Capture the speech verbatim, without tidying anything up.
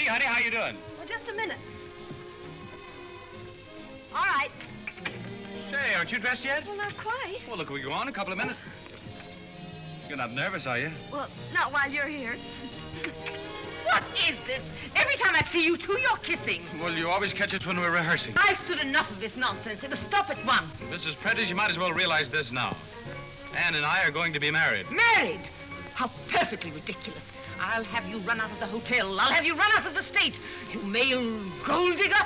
honey. How you doing? Well, just a minute. All right. Say, aren't you dressed yet? Well, not quite. Well, look, we go on a couple of minutes. You're not nervous, are you? Well, not while you're here. What is this? Every time I see you two, you're kissing. Well, you always catch us when we're rehearsing. I've stood enough of this nonsense. It must stop at once. Missus Prentice, you might as well realize this now. Anne and I are going to be married. Married? How perfectly ridiculous. I'll have you run out of the hotel. I'll have you run out of the state. You male gold digger.